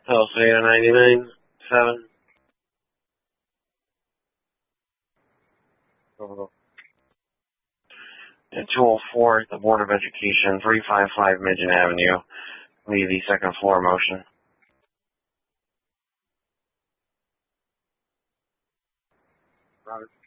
Palisade 99.7. At 204 at the Board of Education, 355 Midgeon Avenue. Leave the second floor motion. Robert.